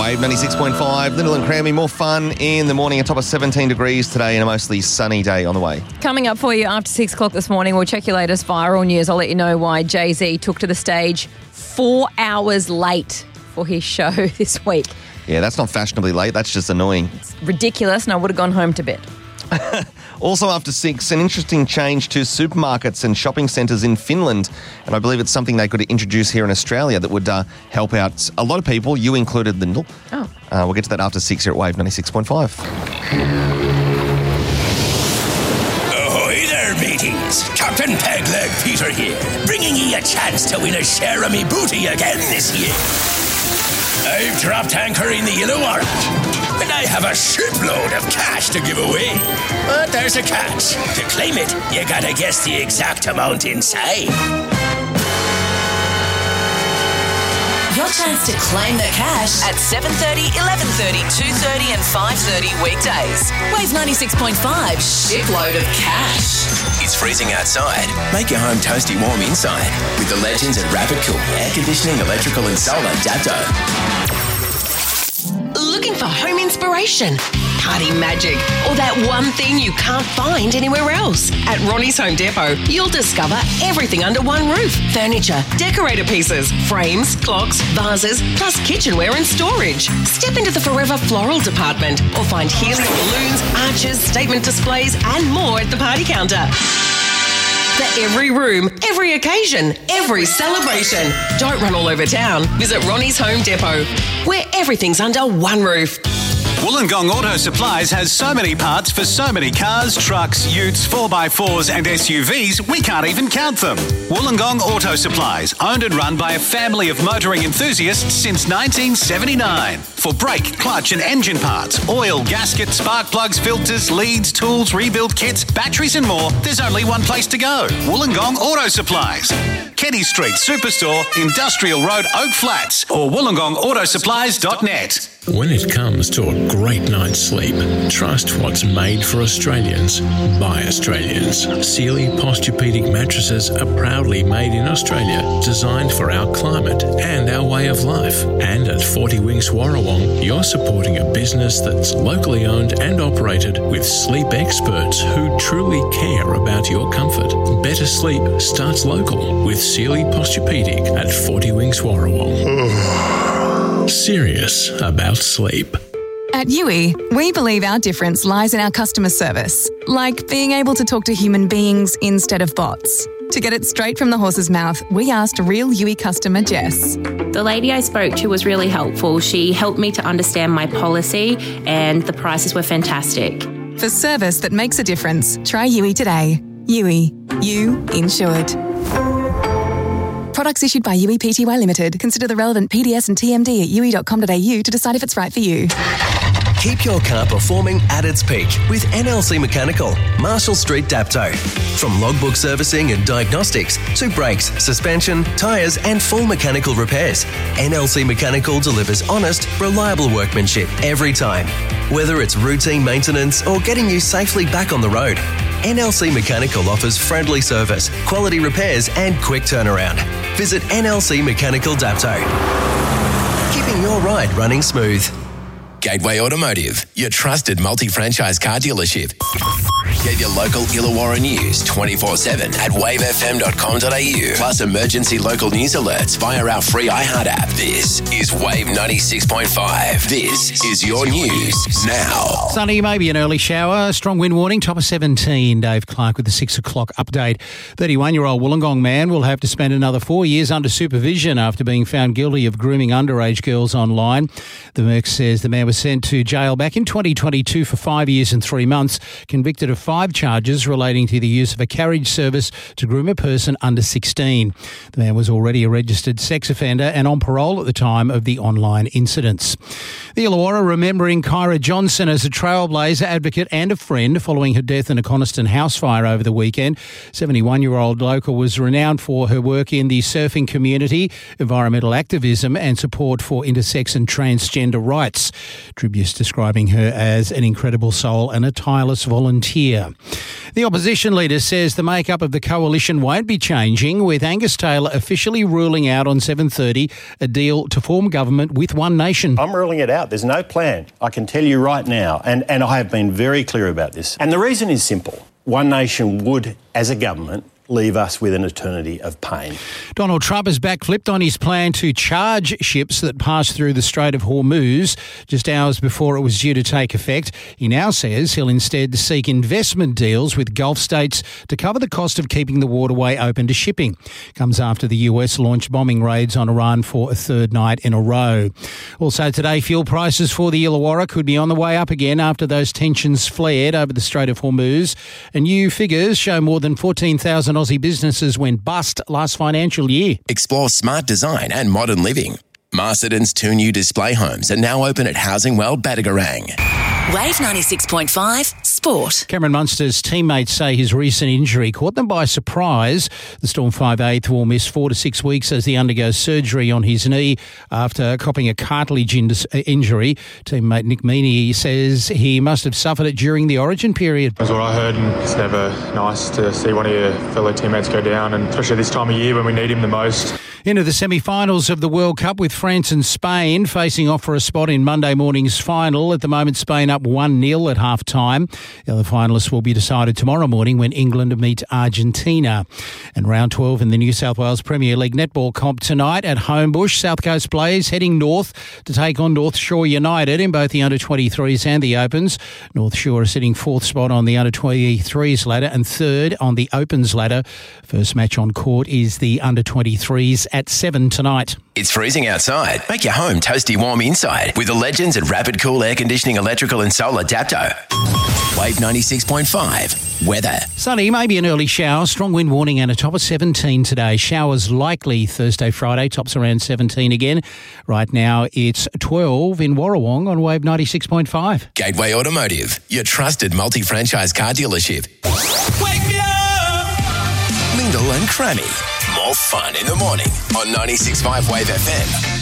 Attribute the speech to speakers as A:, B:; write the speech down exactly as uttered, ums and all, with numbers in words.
A: Wave ninety-six point five, Lyndall and Cranby. More fun in the morning, a top of seventeen degrees today and a mostly sunny day on the way.
B: Coming up for you after six o'clock this morning, we'll check your latest viral news. I'll let you know why Jay-Z took to the stage four hours late for his show this week.
A: Yeah, that's not fashionably late. That's just annoying.
B: It's ridiculous, and I would have gone home to bed.
A: Also after six, an interesting change to supermarkets and shopping centres in Finland. And I believe it's something they could introduce here in Australia that would uh, help out a lot of people, you included, Lyndall.
B: Oh.
A: Uh, we'll get to that after six here at Wave ninety-six point five.
C: Ahoy there, mateys. Captain Pegleg Peter here, bringing ye a chance to win a share of me booty again this year. I've dropped anchor in the Illawarra, and I have a shipload of cash to give away. But there's a catch. To claim it, you gotta guess the exact amount inside.
D: Your chance to claim the cash at seven thirty, eleven thirty, two thirty and five thirty weekdays. Wave ninety-six point five, shipload of cash.
C: It's freezing outside. Make your home toasty warm inside with the legends at Rapid Cool Air Conditioning, Electrical and Solar Dapto.
E: Looking for home inspiration, party magic, or that one thing you can't find anywhere else? At Ronnie's Home Depot, you'll discover everything under one roof. Furniture, decorator pieces, frames, clocks, vases, plus kitchenware and storage. Step into the Forever Floral department or find helium balloons, arches, statement displays and more at the party counter. For every room, every occasion, every celebration. Don't run all over town. Visit Ronnie's Home Depot, where everything's under one roof.
F: Wollongong Auto Supplies has so many parts for so many cars, trucks, utes, four by fours and S U Vs, we can't even count them. Wollongong Auto Supplies, owned and run by a family of motoring enthusiasts since nineteen seventy-nine. For brake, clutch and engine parts, oil, gasket, spark plugs, filters, leads, tools, rebuild kits, batteries and more, there's only one place to go. Wollongong Auto Supplies. Kenny Street Superstore, Industrial Road, Oak Flats, or wollongong auto supplies dot net.
G: When it comes to a great night's sleep, trust what's made for Australians by Australians. Sealy Posturepedic mattresses are proudly made in Australia, designed for our climate and our way of life. And at forty Winks Warrawong, you're supporting a business that's locally owned and operated with sleep experts who truly care about your comfort. Better sleep starts local with Sealy Posturepedic at forty Winks Warrawong. Serious about sleep.
H: At U I, we believe our difference lies in our customer service, like being able to talk to human beings instead of bots. To get it straight from the horse's mouth, we asked real U I customer Jess.
I: The lady I spoke to was really helpful. She helped me to understand my policy and the prices were fantastic.
H: For service that makes a difference, try U I today. U I. You insured. Products issued by U I P T Y Limited. Consider the relevant P D S and T M D at u i dot com dot a u to decide if it's right for you.
J: Keep your car performing at its peak with N L C Mechanical, Marshall Street, Dapto. From logbook servicing and diagnostics to brakes, suspension, tyres and full mechanical repairs, N L C Mechanical delivers honest, reliable workmanship every time. Whether it's routine maintenance or getting you safely back on the road, N L C Mechanical offers friendly service, quality repairs and quick turnaround. Visit N L C Mechanical Dapto. Keeping your ride running smooth.
C: Gateway Automotive, your trusted multi-franchise car dealership. Get your local Illawarra news twenty-four seven at wave f m dot com dot a u. Plus emergency local news alerts via our free iHeart app. This is Wave ninety-six point five. This is your news now.
K: Sunny, maybe an early shower. Strong wind warning, top of seventeen. Dave Clark with the six o'clock update. thirty-one-year-old Wollongong man will have to spend another four years under supervision after being found guilty of grooming underage girls online. The Merc says the man was sent to jail back in twenty twenty-two for five years and three months, convicted of five charges relating to the use of a carriage service to groom a person under sixteen. The man was already a registered sex offender and on parole at the time of the online incidents. The Illawarra remembering Kyra Johnson as a trailblazer, advocate and a friend following her death in a Coniston house fire over the weekend. seventy-one-year-old local was renowned for her work in the surfing community, environmental activism and support for intersex and transgender rights. Tributes describing her as an incredible soul and a tireless volunteer. Australia. The opposition leader says the makeup of the coalition won't be changing, with Angus Taylor officially ruling out on seven thirty a deal to form government with One Nation.
L: I'm ruling it out. There's no plan. I can tell you right now, and, and I have been very clear about this. And the reason is simple. One Nation would, as a government, leave us with an eternity of pain.
K: Donald Trump has backflipped on his plan to charge ships that pass through the Strait of Hormuz just hours before it was due to take effect. He now says he'll instead seek investment deals with Gulf states to cover the cost of keeping the waterway open to shipping. Comes after the U S launched bombing raids on Iran for a third night in a row. Also today, fuel prices for the Illawarra could be on the way up again after those tensions flared over the Strait of Hormuz. And new figures show more than fourteen thousand Aussie businesses went bust last financial year.
M: Explore smart design and modern living. Marsden's two new display homes are now open at Housing World Badagarang.
D: Wave ninety-six point five Sport.
K: Cameron Munster's teammates say his recent injury caught them by surprise. The Storm five eighth will miss four to six weeks as he undergoes surgery on his knee after copping a cartilage injury. Teammate Nick Meaney says he must have suffered it during the Origin period.
N: That's what I heard, and it's never nice to see one of your fellow teammates go down, and especially this time of year when we need him the most.
K: Into the semi-finals of the World Cup with France and Spain facing off for a spot in Monday morning's final. At the moment, Spain up one nil at half-time. The other finalists will be decided tomorrow morning when England meet Argentina. And round twelve in the New South Wales Premier League netball comp tonight at Homebush. South Coast players heading north to take on North Shore United in both the under twenty-threes and the Opens. North Shore are sitting fourth spot on the under twenty-threes ladder and third on the Opens ladder. First match on court is the under twenty-threes at seven tonight.
M: It's freezing outside. Make your home toasty warm inside with the legends at Rapid Cool Air Conditioning, Electrical and Solar Dapto. Wave ninety-six point five. Weather.
K: Sunny, maybe an early shower. Strong wind warning and a top of seventeen today. Showers likely Thursday, Friday. Tops around seventeen again. Right now it's twelve in Warrawong on Wave ninety-six point five.
M: Gateway Automotive, your trusted multi-franchise car dealership. Wake me up! Lindell and Crammy. More fun in the morning on ninety-six point five Wave F M.